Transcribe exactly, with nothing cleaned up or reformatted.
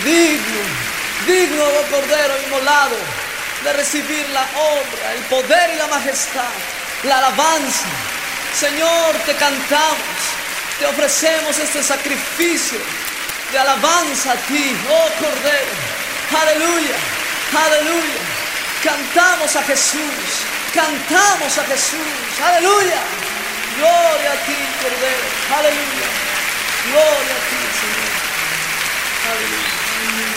digno, digno, oh Cordero inmolado, de recibir la obra, el poder y la majestad, la alabanza. Señor, te cantamos, te ofrecemos este sacrificio de alabanza a ti, oh Cordero. Aleluya, aleluya. Cantamos a Jesús, cantamos a Jesús, aleluya. Gloria a ti, Cordero, aleluya. Gloria a ti, Señor, aleluya.